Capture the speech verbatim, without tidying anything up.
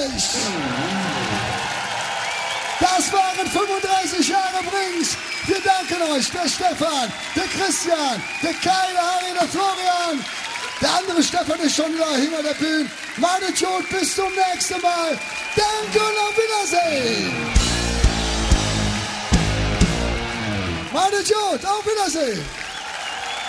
euch! Das waren fünfunddreißig Jahre Brings. Wir danken euch, der Stefan, der Christian, der Kai, der Harry, der Florian. Der andere Stefan ist schon wieder hinter der Bühne. Meine Jude, bis zum nächsten Mal. Danke und auf Wiedersehen. Meine Jude, auf Wiedersehen.